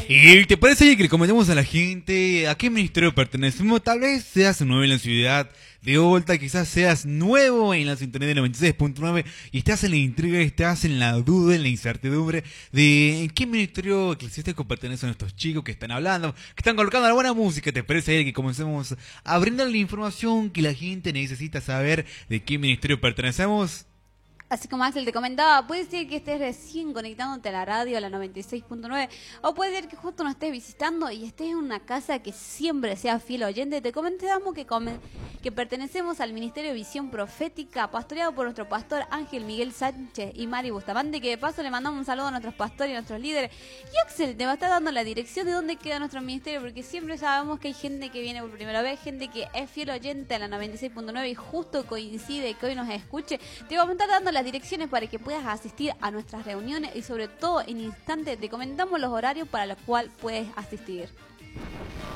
¿Y te parece que le comentemos a la gente a qué ministerio pertenecemos? Tal vez seas nuevo en la ciudad de Olta, quizás seas nuevo en la sintonía de 96.9 y estás en la intriga, estás en la duda, en la incertidumbre de en qué ministerio eclesiástico pertenecen estos chicos que están hablando, que están colocando la buena música. ¿Te parece que comencemos a brindar la información que la gente necesita saber de qué ministerio pertenecemos? Así como Axel te comentaba, puede ser que estés recién conectándote a la radio, a la 96.9, o puede ser que justo nos estés visitando y estés en una casa que siempre sea fiel oyente. Te comentamos que pertenecemos al Ministerio de Visión Profética, pastoreado por nuestro pastor Ángel Miguel Sánchez y Mari Bustamante, que de paso le mandamos un saludo a nuestros pastores y a nuestros líderes. Y Axel te va a estar dando la dirección de dónde queda nuestro ministerio, porque siempre sabemos que hay gente que viene por primera vez, gente que es fiel oyente a la 96.9 y justo coincide que hoy nos escuche. Te vamos a estar dando las direcciones para que puedas asistir a nuestras reuniones y sobre todo en instante te comentamos los horarios para los cuales puedes asistir.